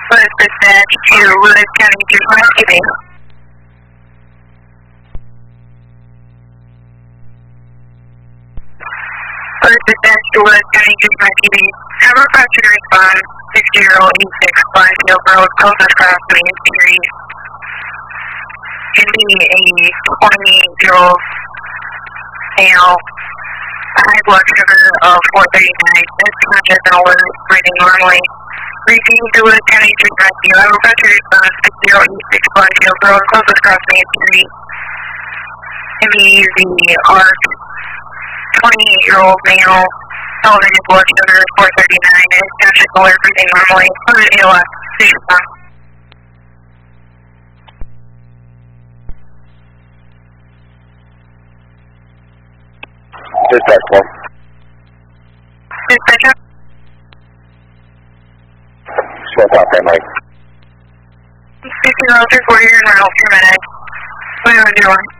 Was dispatch to Lewis County Juvenile Rescue Base. Was dispatch to Lewis County Juvenile Rescue Base. Have requested to respond 6086 Blythefield Road, closest cross Main Street. Can be a 28-year-old male, high blood sugar of 439, is conscious and alert, breathing normally. Received to Lewis County Juvenile Rescue. I request to respond 6086 Blythefield Road, closest cross Main Street. Can be the ARC, 28-year-old male, elevated blood sugar 439, is conscious and alert, breathing normally. Closest ALS, please respond. Dispatch. Dispatch. What's up, Mike? 60 here in Reynolds, 2 minutes. What do you want to do?